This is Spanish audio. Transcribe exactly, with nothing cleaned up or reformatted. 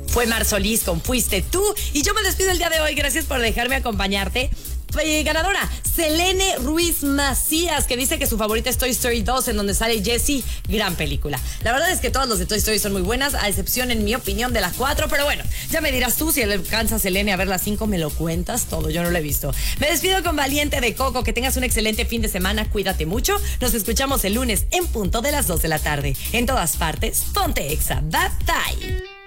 Fue Mar Solís con Fuiste Tú. Y yo me despido el día de hoy. Gracias por dejarme acompañarte. Eh, ganadora, Selene Ruiz Macías, que dice que su favorita es Toy Story dos, en donde sale Jessie. Gran película. La verdad es que todos los de Toy Story son muy buenas, a excepción, en mi opinión, de la cuatro. Pero bueno, ya me dirás tú, si le alcanza a Selene a ver la cinco, me lo cuentas todo. Yo no lo he visto. Me despido con Valiente de Coco. Que tengas un excelente fin de semana. Cuídate mucho. Nos escuchamos el lunes en punto de las dos de la tarde. En todas partes, ponte Exa. Bye bye.